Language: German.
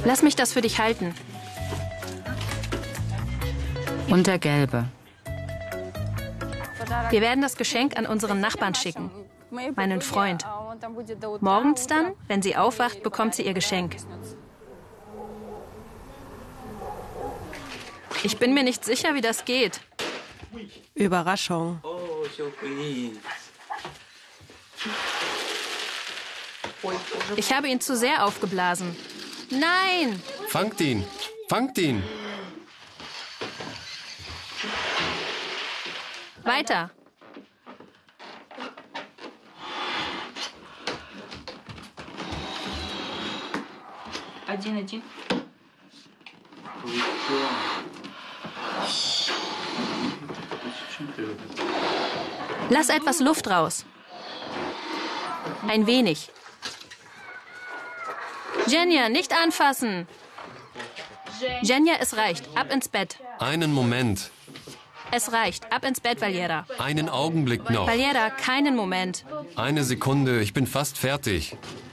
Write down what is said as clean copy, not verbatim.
Lass mich das für dich halten. Und der gelbe. Wir werden das Geschenk an unseren Nachbarn schicken. Meinen Freund. Morgens dann, wenn sie aufwacht, bekommt sie ihr Geschenk. Ich bin mir nicht sicher, wie das geht. Überraschung. Ich habe ihn zu sehr aufgeblasen. Nein! Fangt ihn! Fangt ihn! Weiter. Lass etwas Luft raus. Ein wenig. Jenja, nicht anfassen. Jenja, es reicht. Ab ins Bett. Einen Moment. Es reicht. Ab ins Bett, Valera. Einen Augenblick noch. Valera, keinen Moment. Eine Sekunde, ich bin fast fertig.